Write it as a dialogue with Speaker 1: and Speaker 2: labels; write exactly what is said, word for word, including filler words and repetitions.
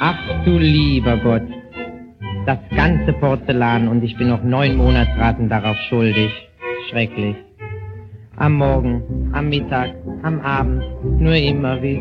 Speaker 1: Ach du lieber Gott, das ganze Porzellan und ich bin noch neun Monatsraten darauf schuldig. Schrecklich. Am Morgen, am Mittag, am Abend, nur immer wie